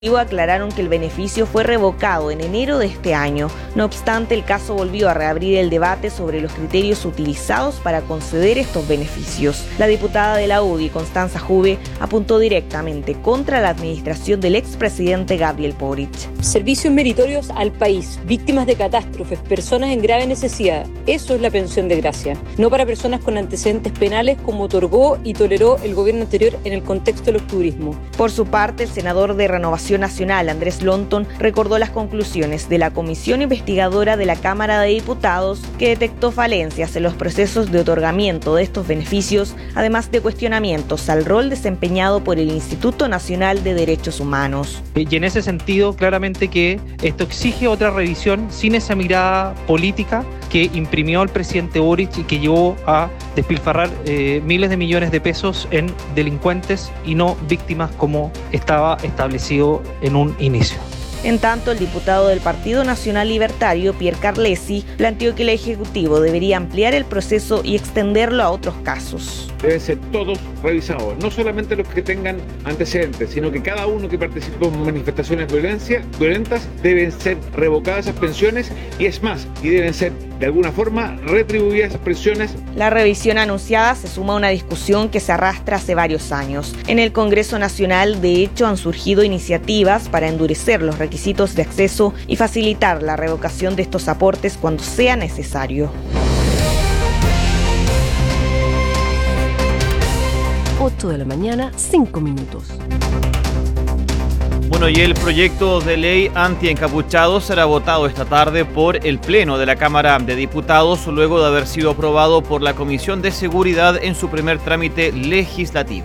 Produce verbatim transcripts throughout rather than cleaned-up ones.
Aclararon que el beneficio fue revocado en enero de este año. No obstante, el caso volvió a reabrir el debate sobre los criterios utilizados para conceder estos beneficios. La diputada de la U D I, Constanza Juve, apuntó directamente contra la administración del expresidente Gabriel Boric. Servicios meritorios al país, víctimas de catástrofes, personas en grave necesidad. Eso es la pensión de gracia. No para personas con antecedentes penales como otorgó y toleró el gobierno anterior en el contexto del octubrismo. Por su parte, el senador de Renovación Nacional, Andrés Lonton, recordó las conclusiones de la Comisión Investigadora de la Cámara de Diputados, que detectó falencias en los procesos de otorgamiento de estos beneficios, además de cuestionamientos al rol desempeñado por el Instituto Nacional de Derechos Humanos. Y en ese sentido, claramente que esto exige otra revisión sin esa mirada política que imprimió el presidente Boric y que llevó a despilfarrar eh, miles de millones de pesos en delincuentes y no víctimas como estaba establecido en un inicio. En tanto, el diputado del Partido Nacional Libertario, Pierre Carlesi, planteó que el Ejecutivo debería ampliar el proceso y extenderlo a otros casos. Deben ser todos revisados, no solamente los que tengan antecedentes, sino que cada uno que participó en manifestaciones violencia, violentas deben ser revocadas esas pensiones y es más, y deben ser de alguna forma retribuidas esas pensiones. La revisión anunciada se suma a una discusión que se arrastra hace varios años. En el Congreso Nacional, de hecho, han surgido iniciativas para endurecer los requisitos de acceso y facilitar la revocación de estos aportes cuando sea necesario. ocho de la mañana, cinco minutos. Bueno, y el proyecto de ley anti-encapuchados será votado esta tarde por el Pleno de la Cámara de Diputados, luego de haber sido aprobado por la Comisión de Seguridad en su primer trámite legislativo.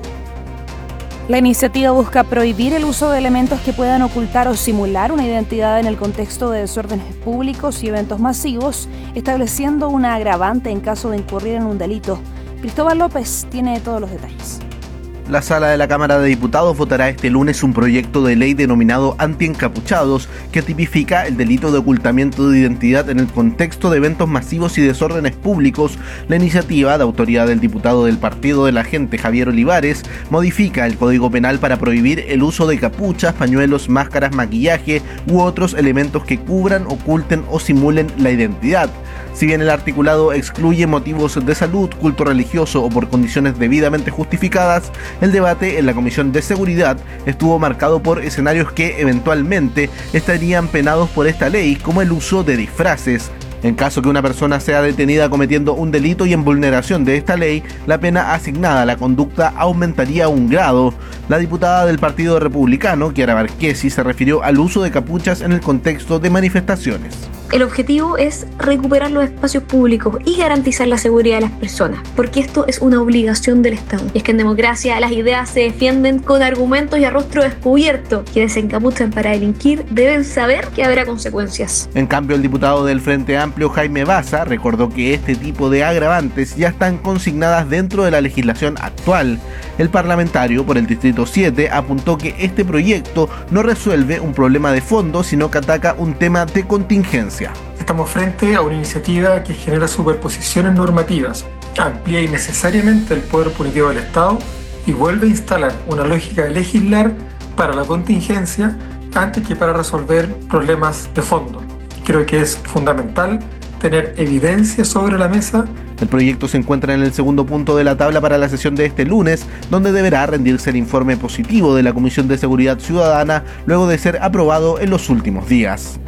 La iniciativa busca prohibir el uso de elementos que puedan ocultar o simular una identidad en el contexto de desórdenes públicos y eventos masivos, estableciendo una agravante en caso de incurrir en un delito. Cristóbal López tiene todos los detalles. La Sala de la Cámara de Diputados votará este lunes un proyecto de ley denominado anti-encapuchados que tipifica el delito de ocultamiento de identidad en el contexto de eventos masivos y desórdenes públicos. La iniciativa, de autoría del diputado del Partido de la Gente, Javier Olivares, modifica el Código Penal para prohibir el uso de capuchas, pañuelos, máscaras, maquillaje u otros elementos que cubran, oculten o simulen la identidad. Si bien el articulado excluye motivos de salud, culto religioso o por condiciones debidamente justificadas, el debate en la Comisión de Seguridad estuvo marcado por escenarios que eventualmente estarían penados por esta ley, como el uso de disfraces. En caso que una persona sea detenida cometiendo un delito y en vulneración de esta ley, la pena asignada a la conducta aumentaría un grado. La diputada del Partido Republicano, Chiara Marchesi, se refirió al uso de capuchas en el contexto de manifestaciones. El objetivo es recuperar los espacios públicos y garantizar la seguridad de las personas, porque esto es una obligación del Estado. Y es que en democracia las ideas se defienden con argumentos y a rostro descubierto. Quienes se encapuchan para delinquir deben saber que habrá consecuencias. En cambio, el diputado del Frente Amplio, Jaime Baza, recordó que este tipo de agravantes ya están consignadas dentro de la legislación actual. El parlamentario por el Distrito siete apuntó que este proyecto no resuelve un problema de fondo, sino que ataca un tema de contingencia. Estamos frente a una iniciativa que genera superposiciones normativas, amplía innecesariamente el poder punitivo del Estado y vuelve a instalar una lógica de legislar para la contingencia antes que para resolver problemas de fondo. Creo que es fundamental tener evidencia sobre la mesa. El proyecto se encuentra en el segundo punto de la tabla para la sesión de este lunes, donde deberá rendirse el informe positivo de la Comisión de Seguridad Ciudadana luego de ser aprobado en los últimos días.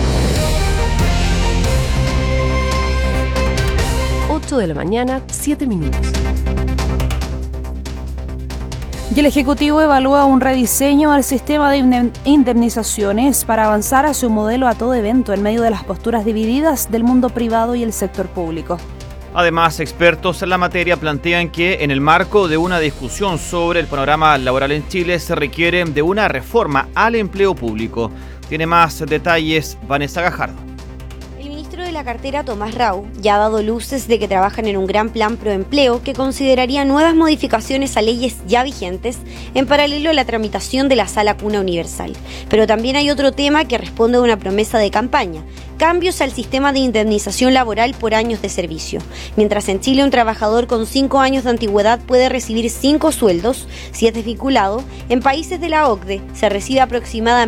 ocho de la mañana, siete minutos. Y el Ejecutivo evalúa un rediseño al sistema de indemnizaciones para avanzar hacia un modelo a todo evento en medio de las posturas divididas del mundo privado y el sector público. Además, expertos en la materia plantean que en el marco de una discusión sobre el panorama laboral en Chile se requiere de una reforma al empleo público. Tiene más detalles Vanessa Gajardo. El ministro de la cartera, Tomás Rau, ya ha dado luces de que trabajan en un gran plan proempleo que consideraría nuevas modificaciones a leyes ya vigentes en paralelo a la tramitación de la Sala Cuna Universal. Pero también hay otro tema que responde a una promesa de campaña: cambios al sistema de indemnización laboral por años de servicio. Mientras en Chile un trabajador con cinco años de antigüedad puede recibir cinco sueldos si es desvinculado, en países de la O C D E se recibe aproximadamente